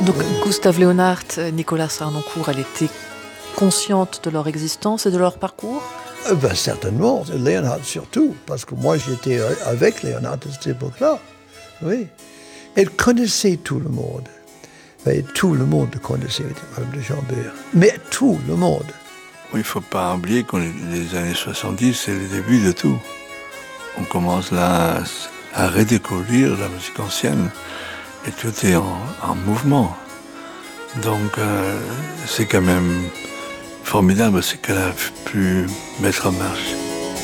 Donc Gustave Léonhardt, Nicolas Harnoncourt, elle était consciente de leur existence et de leur parcours? Certainement, Léonhardt surtout, parce que moi j'étais avec Léonhardt à cette époque-là. Oui. Elle connaissait tout le monde. Et tout le monde connaissait Madame de Chambord. Mais tout le monde. Oui, il ne faut pas oublier que les années 70, c'est le début de tout. On commence là à redécouvrir la musique ancienne. Et tout est en mouvement. Donc, c'est quand même formidable ce qu'elle a pu mettre en marche.